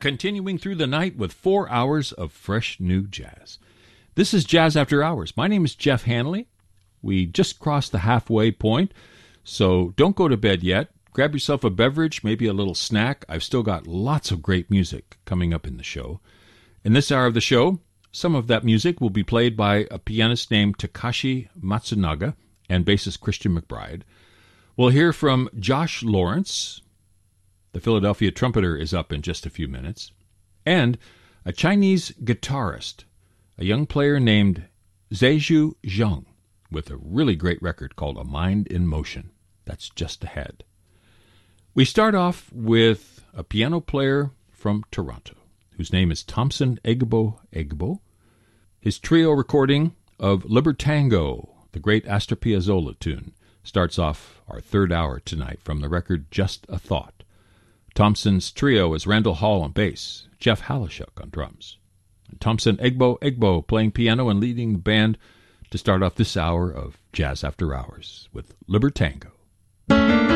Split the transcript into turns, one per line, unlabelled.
continuing through the night with 4 hours of fresh new jazz. This is Jazz After Hours. My name is Jeff Hanley. We just crossed the halfway point, so don't go to bed yet. Grab yourself a beverage, maybe a little snack. I've still got lots of great music coming up in the show. In this hour of the show, some of that music will be played by a pianist named Takashi Matsunaga and bassist Christian McBride. We'll hear from Josh Lawrence. The Philadelphia trumpeter is up in just a few minutes. And a Chinese guitarist, a young player named Zheju Zheng, with a really great record called A Mind in Motion. That's just ahead. We start off with a piano player from Toronto, whose name is Thompson Egbo Egbo. His trio recording of Libertango, the great Astor Piazzolla tune, starts off our third hour tonight from the record Just a Thought. Thompson's trio is Randall Hall on bass, Jeff Halashuk on drums, and Thompson Egbo Egbo playing piano and leading the band to start off this hour of Jazz After Hours with Libertango.